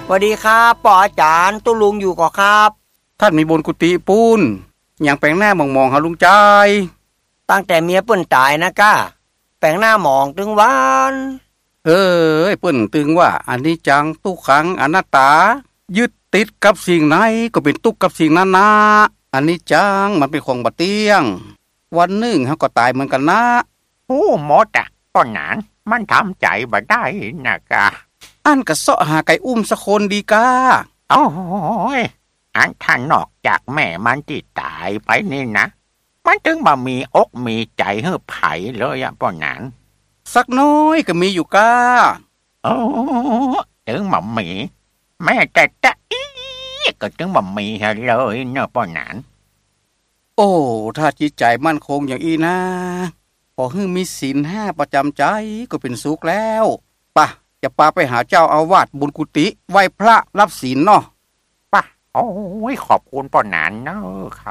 สวัสดีครับปออาจารย์ตุลุงอยู่ก่อครับท่านมีบนกุฏิปูนอย่างแปลงหน้ามองๆหาลุงใจตั้งแต่เมียเปิ้นตายนะก้าแปลงหน้าหมองตึงวันเอ้ยเปิ้นตึงว่าอันนี้จังทุกขังอนัตตายึดติดกับสิ่งไหนก็เป็นทุกข์กับสิ่งนั้นนะอันนี้จังมันเป็นของบ่เที่ยงวันหนึ่งเฮาก็ตายเหมือนกันนะโอ้หมดอ่ะป้อนหนานมันทำใจบ่ได้นะกะอันก็เสาะหาไก่อุ้มสักคนดีกาโอ้ยอันท่านนอกจากแม่มันที่ตายไปนี่นะมันถึงมามีอกมีใจให้ไผ่เลยอ่ะป้อนหนานสักน้อยก็มีอยู่กาโอ้ถึงมามีแม่แต่อีก็ถึงมามีเลยเนอะป้อนหนานโอ้ถ้าจิตใจมั่นคงอย่างอีนะพอฮึมีศีล5ประจำใจก็เป็นสุขแล้วป่ะจะพาไปหาเจ้าอาวาสบุญกุฏิไหว้พระรับศีลเนาะป่ะโอ้ยขอบคุณป้อนหนานเนอะ